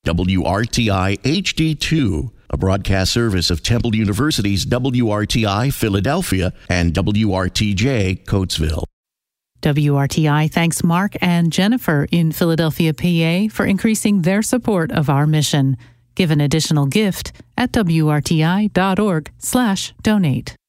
WRTI HD2, a broadcast service of Temple University's WRTI Philadelphia and WRTJ Coatesville. WRTI thanks Mark and Jennifer in Philadelphia, PA, for increasing their support of our mission. Give an additional gift at WRTI.org/donate.